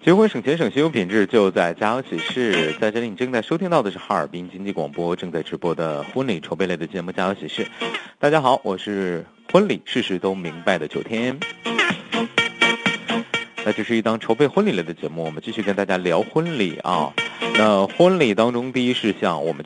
结婚省钱省心有品质，就在家有喜事。在这里，你正在收听到的是哈尔滨经济广播正在直播的婚礼筹备类的节目《家有喜事》。大家好，我是婚礼事事都明白的9天。那这是一档筹备婚礼类的节目，我们继续跟大家聊婚礼啊。那婚礼当中第一事项，我们